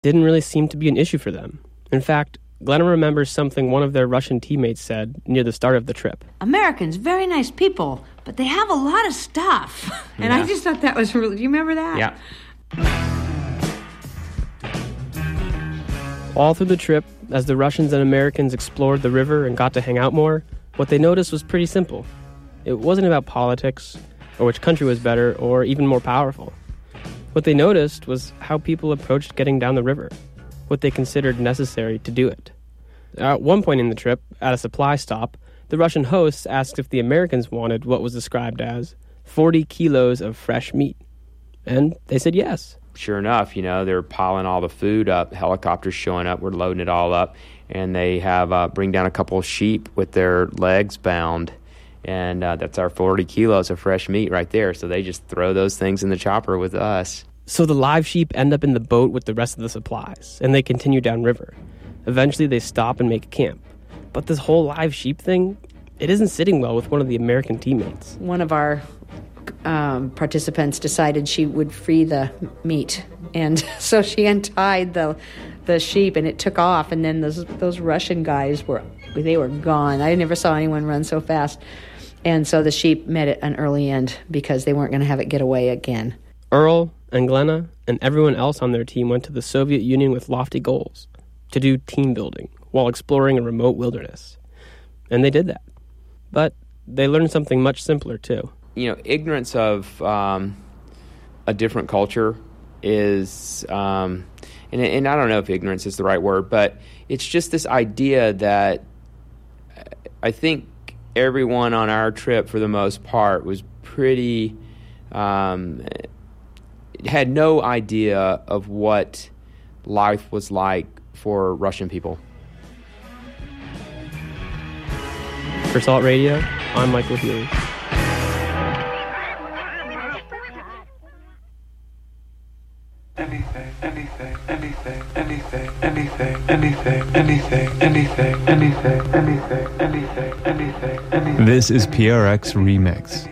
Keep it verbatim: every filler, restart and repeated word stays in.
didn't really seem to be an issue for them. In fact, Glenna remembers something one of their Russian teammates said near the start of the trip. Americans, very nice people, but they have a lot of stuff. And yeah. I just thought that was really... Do you remember that? Yeah. All through the trip, as the Russians and Americans explored the river and got to hang out more, what they noticed was pretty simple. It wasn't about politics, or which country was better, or even more powerful. What they noticed was how people approached getting down the river, what they considered necessary to do it. At one point in the trip, at a supply stop, the Russian hosts asked if the Americans wanted what was described as forty kilos of fresh meat. And they said yes. Sure enough, you know, they're piling all the food up, helicopters showing up, we're loading it all up, and they have uh, bring down a couple of sheep with their legs bound, and uh, that's our forty kilos of fresh meat right there. So they just throw those things in the chopper with us. So the live sheep end up in the boat with the rest of the supplies, and they continue downriver. Eventually they stop and make camp. But this whole live sheep thing, it isn't sitting well with one of the American teammates. One of our um, participants decided she would free the meat, and so she untied the the sheep, and it took off, and then those those Russian guys were they were gone. I never saw anyone run so fast. And so the sheep met at an early end because they weren't going to have it get away again. Earl and Glenna and everyone else on their team went to the Soviet Union with lofty goals, to do team building while exploring a remote wilderness. And they did that. But they learned something much simpler, too. You know, ignorance of um, a different culture is, um, and, and I don't know if ignorance is the right word, but it's just this idea that I think everyone on our trip, for the most part, was pretty, um, had no idea of what life was like for Russian people. For Salt Radio, I'm Michael Healy. Anything, anything, anything, anything, anything, anything, anything, anything, anything, anything, anything, anything, anything. This is P R X Remix.